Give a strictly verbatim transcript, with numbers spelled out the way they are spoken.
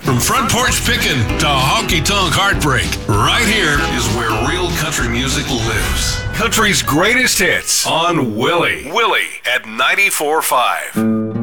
From front porch pickin' to honky-tonk heartbreak, right here is where real country music lives. Country's greatest hits on Willie. Willie at ninety-four point five.